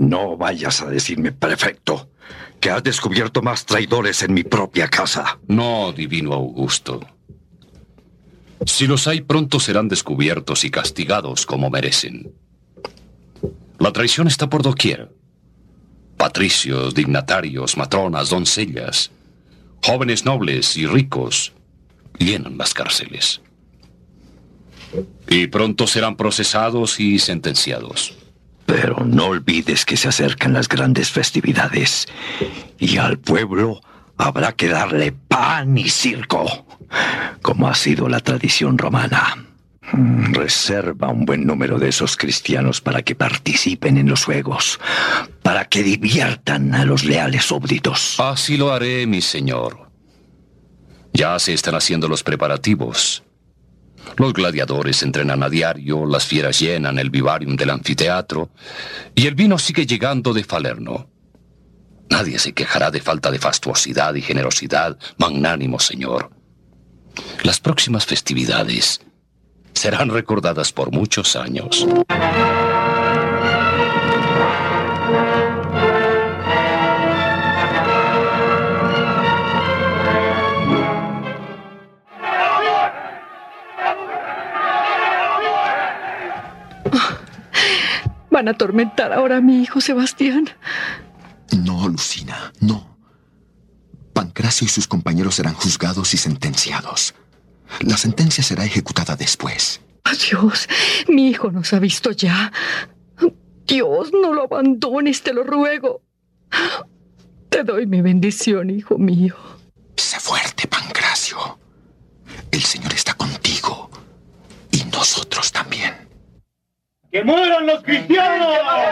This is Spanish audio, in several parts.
No vayas a decirme, prefecto, que has descubierto más traidores en mi propia casa. No, divino Augusto. Si los hay, pronto serán descubiertos y castigados como merecen. La traición está por doquier. Patricios, dignatarios, matronas, doncellas, jóvenes nobles y ricos llenan las cárceles. Y pronto serán procesados y sentenciados. Pero no olvides que se acercan las grandes festividades y al pueblo habrá que darle pan y circo, como ha sido la tradición romana. Reserva un buen número de esos cristianos para que participen en los juegos, para que diviertan a los leales súbditos. Así lo haré, mi señor. Ya se están haciendo los preparativos. Los gladiadores entrenan a diario, las fieras llenan el vivarium del anfiteatro y el vino sigue llegando de Falerno. Nadie se quejará de falta de fastuosidad y generosidad, magnánimo señor. Las próximas festividades serán recordadas por muchos años. ¿Van a atormentar ahora a mi hijo Sebastián? No, Lucina, no. Pancracio y sus compañeros serán juzgados y sentenciados. La sentencia será ejecutada después. Dios, mi hijo nos ha visto ya. Dios, no lo abandones, te lo ruego. Te doy mi bendición, hijo mío. Sé fuerte, Pancracio. El Señor está contigo. Y nosotros también. ¡Que mueran los cristianos!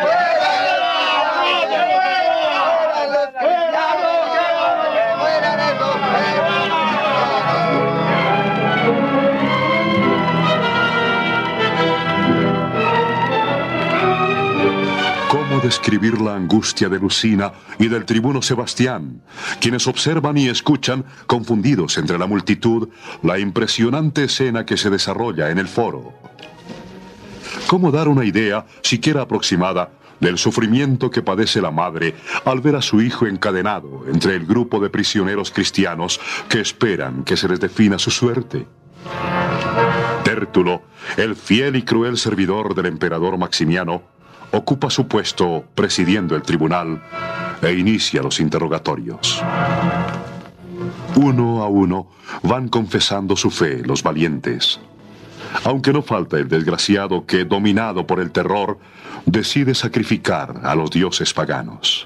¿Cómo describir la angustia de Lucina y del tribuno Sebastián, quienes observan y escuchan, confundidos entre la multitud, la impresionante escena que se desarrolla en el foro? ¿Cómo dar una idea, siquiera aproximada, del sufrimiento que padece la madre al ver a su hijo encadenado entre el grupo de prisioneros cristianos que esperan que se les defina su suerte? Tértulo, el fiel y cruel servidor del emperador Maximiano, ocupa su puesto presidiendo el tribunal e inicia los interrogatorios. Uno a uno van confesando su fe los valientes, aunque no falta el desgraciado que, dominado por el terror, decide sacrificar a los dioses paganos.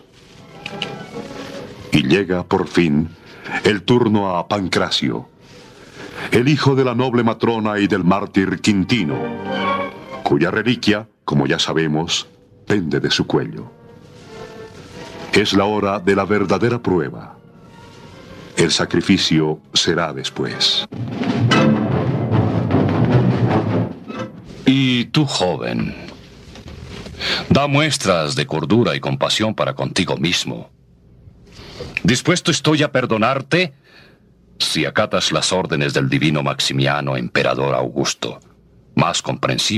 Y llega, por fin, el turno a Pancracio, el hijo de la noble matrona y del mártir Quintino, cuya reliquia, como ya sabemos, pende de su cuello. Es la hora de la verdadera prueba. El sacrificio será después. Y tú, joven, da muestras de cordura y compasión para contigo mismo. Dispuesto estoy a perdonarte si acatas las órdenes del divino Maximiano, emperador Augusto, más comprensivo